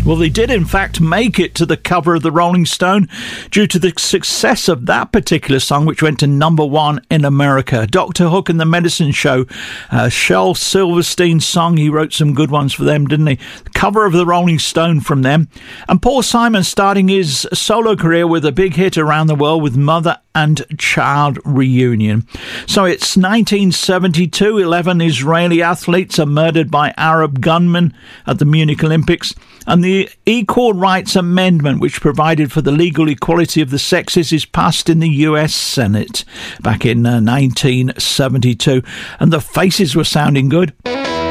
Well, they did, in fact, make it to the cover of the Rolling Stone due to the success of that particular song, which went to #1 in America. Dr. Hook and the Medicine Show, Shel Silverstein's song. He wrote some good ones for them, didn't he? The cover of the Rolling Stone from them. And Paul Simon starting his solo career with a big hit around the world with Mother and Child Reunion. So it's 1972. 11 Israeli athletes are murdered by Arab gunmen at the Munich Olympics. And the Equal Rights Amendment, which provided for the legal equality of the sexes, is passed in the US Senate back in 1972. And the Faces were sounding good.